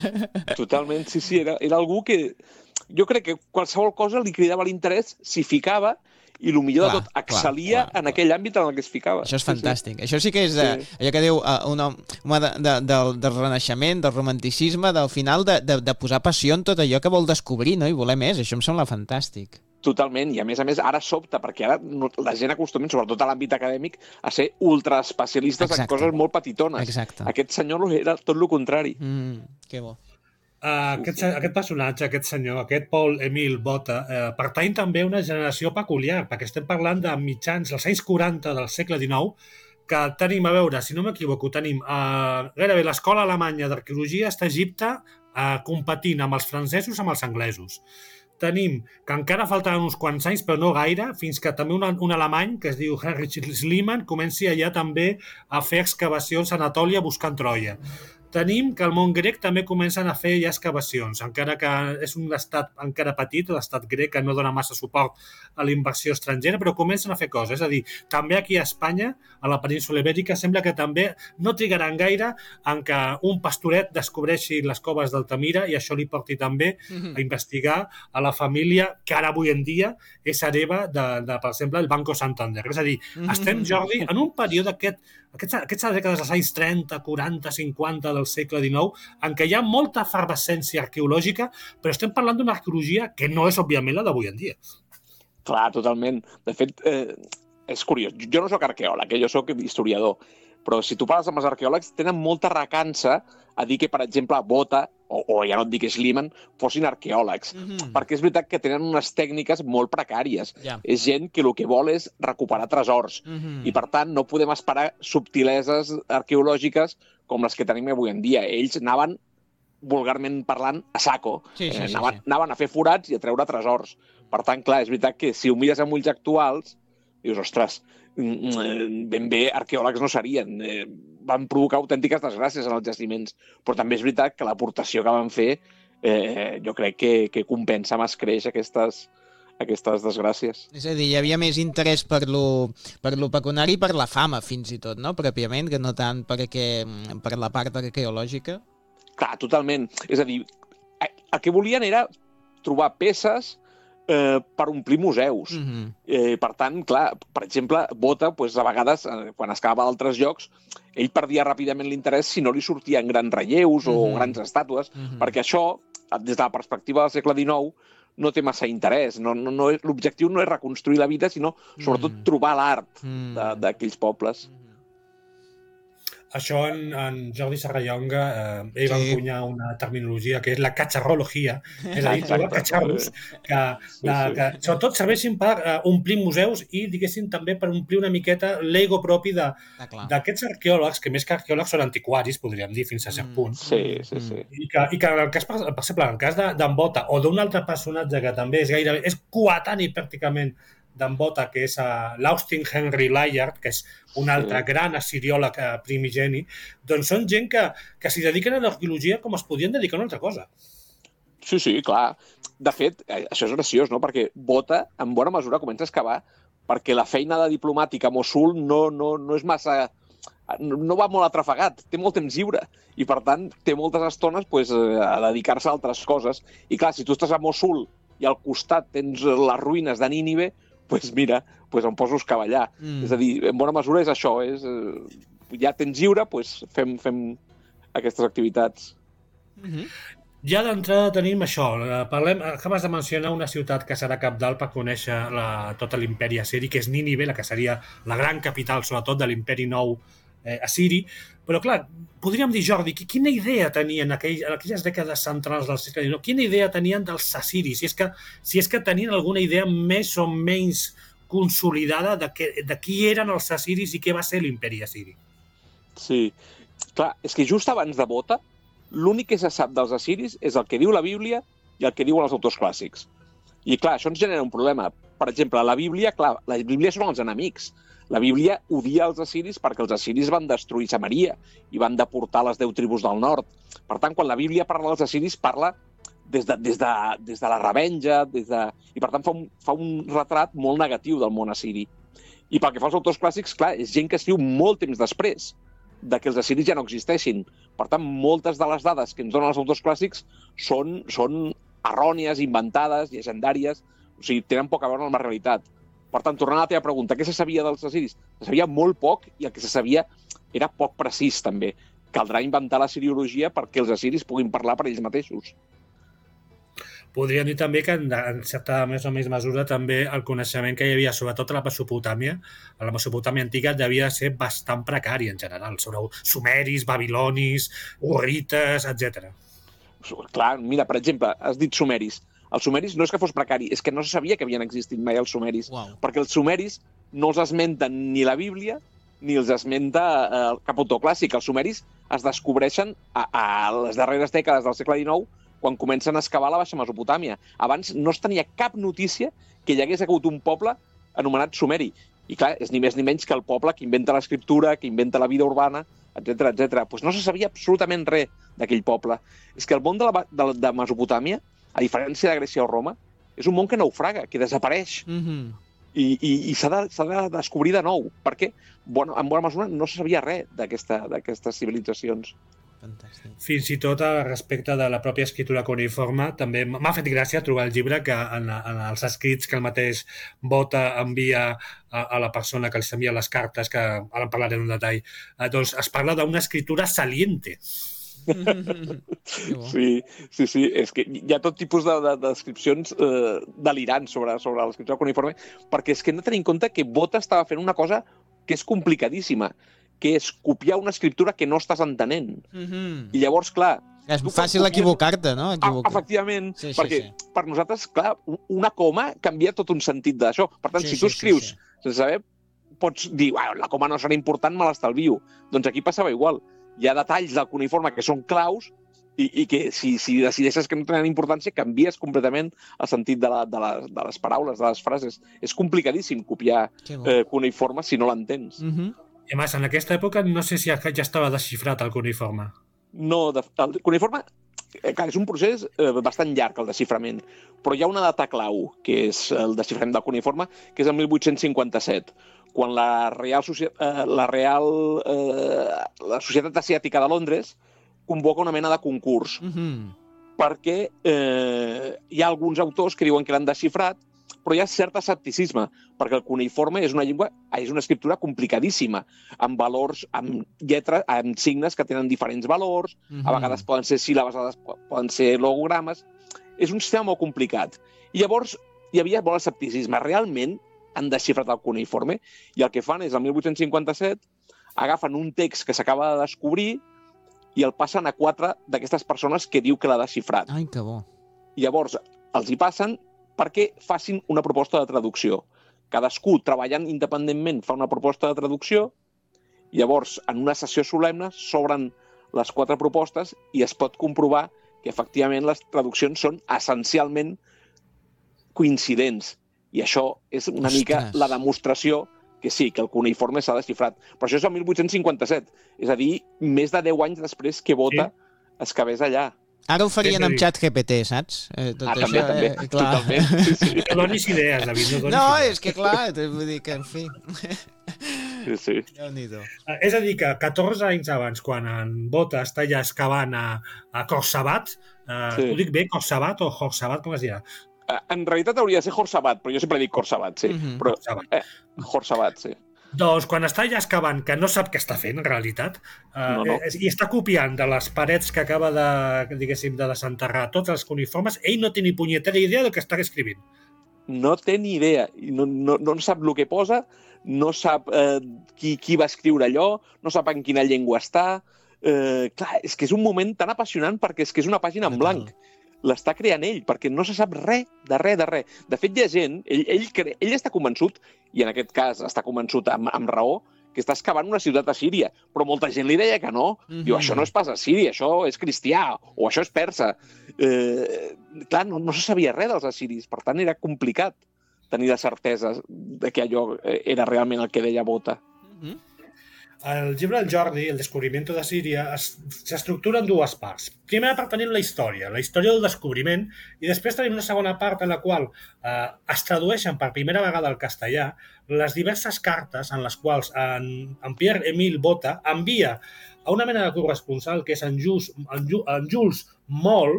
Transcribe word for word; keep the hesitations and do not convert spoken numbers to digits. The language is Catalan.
Totalment, sí, sí, era, era algú que jo crec que qualsevol cosa li cridava l'interès, s'hi ficava i el millor Clar, de tot, clar, excel·lia clar, en clar. aquell àmbit en el que es ficava. Això és Sí, sí. fantàstic. Això sí que és eh, Sí. allò que diu eh, un home, home de, de, del, del renaixement, del romanticisme, del final de, de, de posar passió en tot allò que vol descobrir, no? I voler més. Això em sembla fantàstic. Totalment, i a més a més ara sobta, perquè ara no, la gent acostuma, sobretot a l'àmbit acadèmic, a ser ultraespecialistes en Exacte. coses molt petitones. Exacte. Aquest senyor era tot el contrari. Mm, que bo. Uh, aquest, Sí, sí. aquest personatge, aquest senyor, aquest Paul Emile Botta, uh, pertany també a una generació peculiar, perquè estem parlant de mitjans, dels anys quaranta del segle dinou, que tenim, a veure, si no m'equivoco, tenim uh, gairebé l'escola alemanya d'arqueologia està a Egipte uh, competint amb els francesos amb els anglesos. Tenim que encara faltaven uns quants anys, però no gaire, fins que també un, un alemany, que es diu Heinrich Schliemann, comenci allà també a fer excavacions a Anatòlia buscant Troia. Tenim que el món grec també comencen a fer ja excavacions, encara que és un estat encara petit, l'estat grec que no dona massa suport a la inversió estrangera, però comencen a fer coses. És a dir, també aquí a Espanya, a la península Ibèrica, sembla que també no trigaran gaire en què un pastoret descobreixi les coves d'Altamira i això li porti també a investigar a la família que ara avui en dia és hereva de, de per exemple, el Banco Santander. És a dir, estem, Jordi, en un període aquest Aquestes, aquestes dècades dels anys trenta, quaranta, cinquanta del segle dinou, en què hi ha molta efervescència arqueològica, però estem parlant d'una arqueologia que no és, òbviament, la d'avui en dia. Clar, totalment. De fet, eh, és curiós. Jo no sóc arqueòleg, eh? Jo sóc historiador, però si tu parles amb els arqueòlegs, tenen molta recança a dir que, per exemple, Botta, o, o ja no et dic Schliemann, fossin arqueòlegs. Mm-hmm. Perquè és veritat que tenen unes tècniques molt precàries. Yeah. És gent que el que vol és recuperar tresors. Mm-hmm. I, per tant, no podem esperar subtileses arqueològiques com les que tenim avui en dia. Ells anaven, vulgarment parlant, a saco. Sí, sí, sí, anaven, sí. anaven a fer forats i a treure tresors. Per tant, clar, és veritat que si ho mires amb ulls actuals, dius, ostres, ben bé arqueòlegs no serien. Eh, van provocar autèntiques desgràcies en els jaciments. Però també és veritat que l'aportació que van fer eh, jo crec que, que compensa més creix aquestes, aquestes desgràcies. És a dir, hi havia més interès per lo, per lo pecuniari i per la fama, fins i tot, no? Pròpiament, que no tant per, que, per la part arqueològica. Clar, totalment. És a dir, el que volien era trobar peces eh, per omplir museus. Mm-hmm. eh, per tant, clar, per exemple, Botta, doncs, a vegades, eh, quan es quedava a altres llocs, ell perdia ràpidament l'interès si no li sortien grans relleus mm-hmm. o grans estàtues, mm-hmm. perquè això, des de la perspectiva del segle dinou, no té massa interès. No, no, no, l'objectiu no és reconstruir la vida, sinó, sobretot, mm. trobar l'art mm. d'aquells pobles. Mm. Això en, en Jordi Serrallonga eh, ell sí. va encunyar una terminologia que és la catxarrologia, és a dir, trobar catxarros que, sí, de, sí. que sobretot serveixin per uh, omplir museus i, diguéssim, també per omplir una miqueta l'ego propi d'aquests ah, arqueòlegs, que més que arqueòlegs són antiquaris, podríem dir, fins a cert punt. Sí, sí, sí. I que, i que en el cas, per exemple, en el cas d'en Botta o d'un altre personatge que també és gairebé, és coetani pràcticament d'en Botta, que és uh, l'Austin Henry Layard, que és un altre sí. gran assiriòleg uh, primigeni, doncs són gent que, que s'hi dediquen a l'arqueologia com es podien dedicar a una altra cosa. Sí, sí, clar. De fet, això és graciós, no? Perquè Botta, en bona mesura, comença a excavar perquè la feina de diplomàtic a Mossul no, no, no és massa... no va molt atrafegat, té molt temps lliure i, per tant, té moltes estones pues, a dedicar-se a altres coses. I, clar, si tu estàs a Mossul i al costat tens les ruïnes de Nínive, pues mira, pues em poso a excavar allà. Mm. És a dir, en bona mesura és això, és, eh, ja tens lliure, pues fem, fem aquestes activitats. Mm-hmm. Ja d'entrada tenim això, parlem, acabes de mencionar una ciutat que serà cabdal per conèixer la, tot l'imperi assiri, que és Nínive, la que seria la gran capital, sobretot, de l'imperi nou eh, assiri, però clar, podríem dir, Jordi, quina idea tenien aquell, en aquelles dècades centrals del segle dinou, quina idea tenien dels assiris, si és que, si és que tenien alguna idea més o menys consolidada de, que, de qui eren els assiris i què va ser l'imperi assiri. Sí, clar, és que just abans de Botta, l'únic que se sap dels assiris és el que diu la Bíblia i el que diuen els autors clàssics. I clar, això ens genera un problema. Per exemple, la Bíblia, clar, la Bíblia són els enemics. La Bíblia odia els assiris perquè els assiris van destruir Samaria i van deportar les deu tribus del nord. Per tant, quan la Bíblia parla dels assiris, parla des de, des de, des de la revenja, des de... i per tant fa un, fa un retrat molt negatiu del món assiri. I pel que fa als autors clàssics, clar, és gent que escriu molt temps després de que els assiris ja no existeixin. Per tant, moltes de les dades que ens donen els autors clàssics són, són errònies, inventades, llegendàries, o sigui, tenen poc a veure amb la realitat. Per tant, tornant a la teva pregunta, què se sabia dels assiris? Se sabia molt poc i el que se sabia era poc precís, també. Caldrà inventar la siriologia perquè els assiris puguin parlar per ells mateixos. Podríem dir també que en, en certa més o menys mesura també el coneixement que hi havia, sobretot a la Mesopotàmia, a la Mesopotàmia antiga devia ser bastant precari en general, sobre sumeris, babilonis, urrites, etcètera. Clar, mira, per exemple, has dit sumeris. Els sumeris no és que fos precari, és que no se sabia que havien existit mai els sumeris, wow. perquè els sumeris no els esmenten ni la Bíblia ni els esmenta eh, cap autor clàssic. Els sumeris es descobreixen a, a les darreres dècades del segle dinou quan comencen a excavar la Baixa Mesopotàmia. Abans no es tenia cap notícia que hi hagués hagut un poble anomenat Sumeri. I clar, és ni més ni menys que el poble que inventa l'escriptura, que inventa la vida urbana, etcètera, etcètera. Pues no se sabia absolutament res d'aquell poble. És que el món de, la, de, de Mesopotàmia, a diferència de Grècia o Roma, és un món que naufraga, que desapareix. Mm-hmm. I, i, i s'ha de, s'ha de descobrir de nou. Perquè, bueno, en bona mesura, no se sabia res d'aquestes civilitzacions. Fantàstic. Fins i tot respecte de la pròpia escriptura cuneïforme, també m'ha fet gràcia trobar el llibre que en, en els escrits que el mateix Bota envia a, a la persona que els envia les cartes, que ara en parlaré en un detall, eh, doncs es parla d'una escriptura saliente. Sí, sí, sí, és que hi ha tot tipus de, de, de descripcions eh, delirants sobre, sobre l'escriptura cuneïforme, perquè és que hem de tenir en compte que Bota estava fent una cosa que és complicadíssima, que és copiar una escriptura que no estàs entenent. Mm-hmm. I llavors, clar... És fàcil copies... equivocar-te, no? Equivocar. Ah, efectivament, sí, sí, perquè sí. per nosaltres, clar, una coma canvia tot un sentit d'això. Per tant, sí, si tu sí, escrius sí, sí. sense saber, pots dir, ah, la coma no serà important, me l'estalvio. Doncs aquí passava igual. Hi ha detalls del cuneïforme que són claus i, i que si, si decideixes que no tenen importància, canvies completament el sentit de, la, de, la, de les paraules, de les frases. És complicadíssim copiar eh, cuneïforme si no l'entens. Mm-hmm. I a més, en aquesta època no sé si ja estava desxifrat el cuneïforme. No, de, el cuneïforme eh, és un procés eh, bastant llarg, el desxiframent, però hi ha una data clau, que és el desxiframent del cuneïforme, que és el mil vuit-cents cinquanta-set, quan la Real, eh, la, Real eh, la Societat Asiàtica de Londres convoca una mena de concurs, Mm-hmm. perquè eh, hi ha alguns autors que diuen que l'han desxifrat, però hi ha cert escepticisme, perquè el cuneïforme és una llengua, és una escriptura complicadíssima, amb valors, amb lletres, amb signes que tenen diferents valors, mm-hmm. a vegades poden ser síl·labes, a vegades poden ser logogrames. És un sistema molt complicat. I llavors hi havia molt escepticisme. Realment han desxifrat el cuneïforme i el que fan és, el mil vuit-cents cinquanta-set, agafen un text que s'acaba de descobrir i el passen a quatre d'aquestes persones que diu que l'ha desxifrat. Ai, que bo. I llavors els hi passen perquè facin una proposta de traducció. Cadascú, treballant independentment, fa una proposta de traducció i llavors, en una sessió solemne, s'obren les quatre propostes i es pot comprovar que, efectivament, les traduccions són essencialment coincidents. I això és una Ostres. mica la demostració que sí, que el cuneïforme s'ha desxifrat. Però això és el mil vuit-cents cinquanta-set. És a dir, més de deu anys després que Bota sí. excavés allà. Ara ho farien amb xat G P T, saps? Eh, tot ah, això, també, també. Eh, clar. Totalment. Sí, sí. No donis idees, David. No, donis no idees. és que clar, vull dir que, en fi... Sí, sí. Déu-n'hi-do. És a dir, que catorze anys abans, quan en Bota està ja excavant a, a Khorsabat, eh, sí. ho dic bé, Khorsabat o Khorsabat, com es dirà? En realitat hauria de ser Khorsabat, però jo sempre dic Khorsabat, sí. Mm-hmm. Però, eh, Khorsabat, sí. Doncs quan està allà excavant, que no sap què està fent, en realitat, eh, no, no. i està copiant de les parets que acaba de, diguéssim, de desenterrar tots els cuneïformes, ell no té ni punyetera idea del que està escrivint. No té ni idea. No, no, no sap el que posa, no sap eh, qui, qui va escriure allò, no sap en quina llengua està. Eh, clar, és que és un moment tan apassionant perquè és que és una pàgina en blanc. L'està creant ell, perquè no se sap res, de res, de res. De fet, hi ha gent, ell, ell, cre... ell està convençut, i en aquest cas està convençut amb, amb raó, que està excavant una ciutat a Síria, però molta gent li deia que no. Mm-hmm. Diu, això no és pas a Síria, això és cristià, o això és persa. Eh, clar, no, no se sabia res dels assiris, per tant era complicat tenir la certesa de que allò era realment el que deia Bota. Mm-hmm. El llibre del Jordi, El descubrimiento de Síria, s'estructura en dues parts. Primera part tenim la història, la història del descobriment, i després tenim una segona part en la qual eh, es tradueixen per primera vegada al castellà les diverses cartes en les quals en, en Pierre-Émile Botta envia a una mena de corresponsal que és en Jules, en, en Jules Moll,